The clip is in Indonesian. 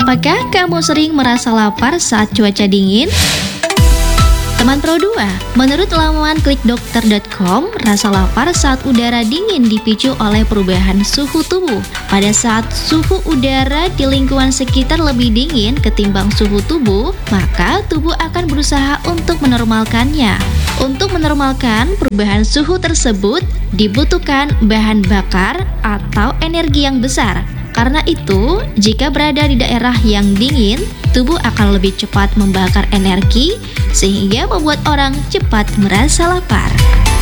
Apakah kamu sering merasa lapar saat cuaca dingin? Teman Pro 2, menurut laman klikdokter.com, rasa lapar saat udara dingin dipicu oleh perubahan suhu tubuh. Pada saat suhu udara di lingkungan sekitar lebih dingin ketimbang suhu tubuh, maka tubuh akan berusaha untuk menormalkannya. Untuk menormalkan perubahan suhu tersebut, dibutuhkan bahan bakar atau energi yang besar. Karena itu, jika berada di daerah yang dingin, tubuh akan lebih cepat membakar energi sehingga membuat orang cepat merasa lapar.